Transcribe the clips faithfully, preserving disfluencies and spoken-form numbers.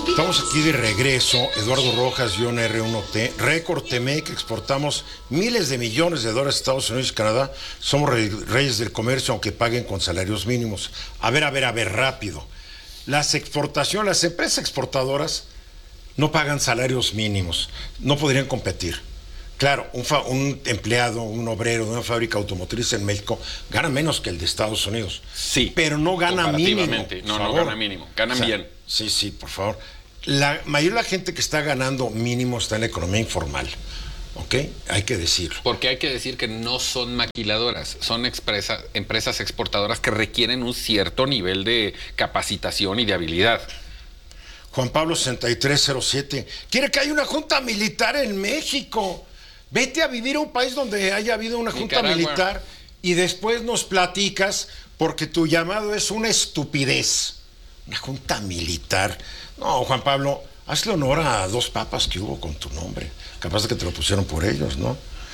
Estamos aquí de regreso, Eduardo Rojas, guión R uno T, Récord T M X, exportamos miles de millones de dólares a Estados Unidos y Canadá, somos reyes del comercio aunque paguen con salarios mínimos. A ver, a ver, a ver, rápido. Las exportaciones, las empresas exportadoras no pagan salarios mínimos, no podrían competir. Claro, un, fa, un empleado, un obrero de una fábrica automotriz en México gana menos que el de Estados Unidos. Sí. Pero no gana mínimo. No, no gana mínimo, ganan o sea, bien. Sí, sí, por favor. La mayoría de la gente que está ganando mínimo está en la economía informal, ¿ok? Hay que decirlo. Porque hay que decir que no son maquiladoras, son expresa, empresas exportadoras que requieren un cierto nivel de capacitación y de habilidad. Juan Pablo sesenta y tres cero siete, quiere que haya una junta militar en México. Vete a vivir a un país donde haya habido una junta Nicaragua. militar y después nos platicas porque tu llamado es una estupidez. Una junta militar. No, Juan Pablo, hazle honor a dos papas que hubo con tu nombre. Capaz de que te lo pusieron por ellos, ¿no?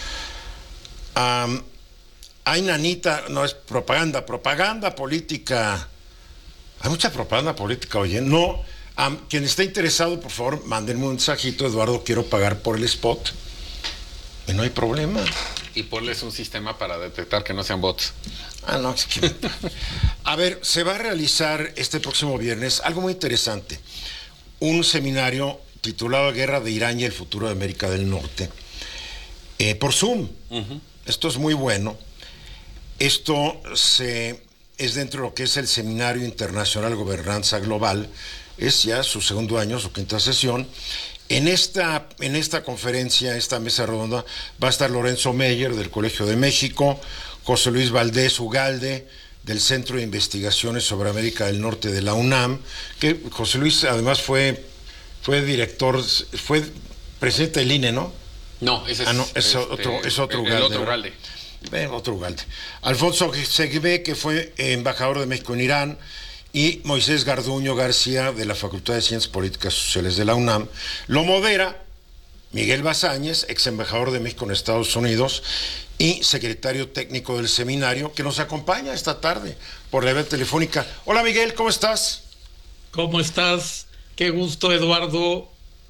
Um, hay nanita, no es propaganda, propaganda política. Hay mucha propaganda política, oye. No, um, quien esté interesado, por favor, mándenme un mensajito. Eduardo, quiero pagar por el spot. Y no hay problema. Y ponles un sistema para detectar que no sean bots. Ah, no, es que... A ver, se va a realizar este próximo viernes algo muy interesante. Un seminario titulado Guerra de Irán y el futuro de América del Norte, eh, por Zoom. Uh-huh. Esto es muy bueno. Esto se, es dentro de lo que es el Seminario Internacional Gobernanza Global. Es ya su segundo año, su quinta sesión. En esta, en esta conferencia, esta mesa redonda, va a estar Lorenzo Meyer del Colegio de México, José Luis Valdés Ugalde del Centro de Investigaciones sobre América del Norte de la UNAM, que José Luis además fue, fue director, fue presidente del I N E, ¿no? No, ese es, ah, no, es este, otro, es otro el, Ugalde. El otro Ugalde. Eh, otro Ugalde. Alfonso Seguibé, que fue embajador de México en Irán, y Moisés Garduño García, de la Facultad de Ciencias Políticas y Sociales de la UNAM. Lo modera Miguel Bazáñez, ex embajador de México en Estados Unidos y secretario técnico del seminario, que nos acompaña esta tarde por la vía telefónica. Hola Miguel, ¿cómo estás? ¿Cómo estás? Qué gusto, Eduardo.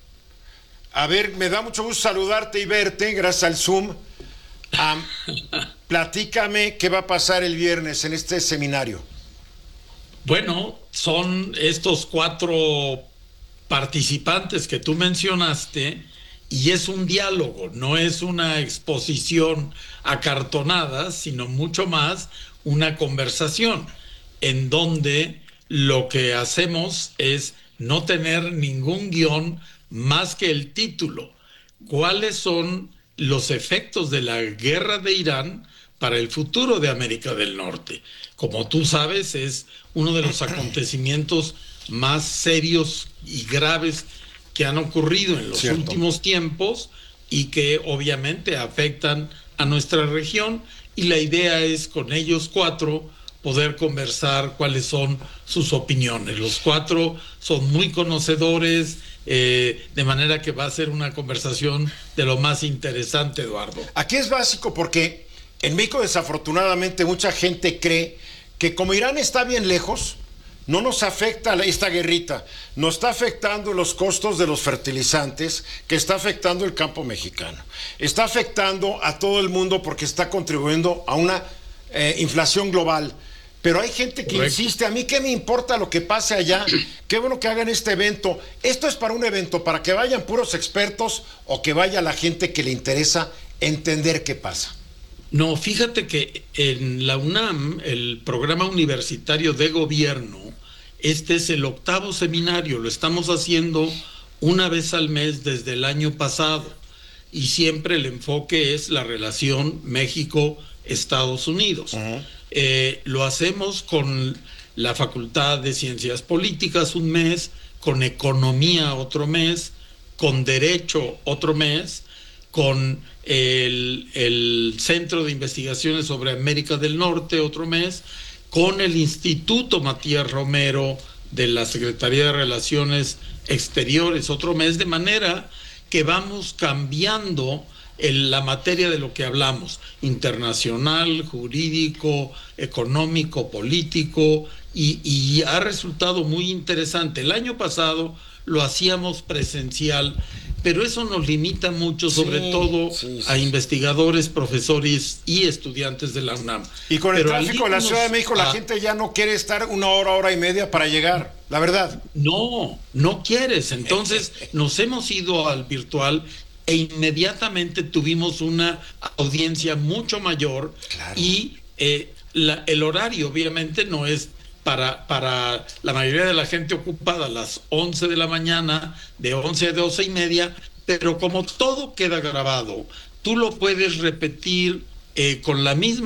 A ver, me da mucho gusto saludarte y verte, gracias al Zoom. Um, platícame qué va a pasar el viernes en este seminario. Bueno, son estos cuatro participantes que tú mencionaste y es un diálogo, no es una exposición acartonada, sino mucho más una conversación en donde lo que hacemos es no tener ningún guión más que el título. ¿Cuáles son los efectos de la guerra de Irán para el futuro de América del Norte? Como tú sabes, es uno de los acontecimientos más serios y graves que han ocurrido en los Cierto. últimos tiempos y que obviamente afectan a nuestra región, y la idea es con ellos cuatro poder conversar cuáles son sus opiniones. Los cuatro son muy conocedores, eh, de manera que va a ser una conversación de lo más interesante, Eduardo. Aquí es básico porque en México desafortunadamente mucha gente cree que como Irán está bien lejos, no nos afecta esta guerrita, nos está afectando los costos de los fertilizantes, que está afectando el campo mexicano, está afectando a todo el mundo porque está contribuyendo a una eh, inflación global. Pero hay gente que Correcto. insiste, a mí qué me importa lo que pase allá, qué bueno que hagan este evento. Esto es para un evento, para que vayan puros expertos o que vaya la gente que le interesa entender qué pasa. No, fíjate que en la UNAM, el programa universitario de gobierno, este es el octavo seminario, lo estamos haciendo una vez al mes desde el año pasado, y siempre el enfoque es la relación México-Estados Unidos. Uh-huh. Eh, lo hacemos con la Facultad de Ciencias Políticas un mes, con Economía otro mes, con Derecho otro mes, con el, el Centro de Investigaciones sobre América del Norte otro mes, con el Instituto Matías Romero de la Secretaría de Relaciones Exteriores otro mes, de manera que vamos cambiando el, la materia de lo que hablamos, internacional, jurídico, económico, político, y, y ha resultado muy interesante. El año pasado lo hacíamos presencial, pero eso nos limita mucho, sobre Sí, todo sí, sí, a sí. investigadores, profesores y estudiantes de la UNAM. Y con el Pero al tráfico de la irnos Ciudad de México, la a- gente ya no quiere estar una hora, hora y media para llegar, la verdad. No, no quieres. Entonces nos hemos ido al virtual e inmediatamente tuvimos una audiencia mucho mayor. Claro. Y eh, la- el horario obviamente no es para, para la mayoría de la gente ocupada a las once de la mañana, de once a doce y media, pero como todo queda grabado, tú lo puedes repetir eh, con la misma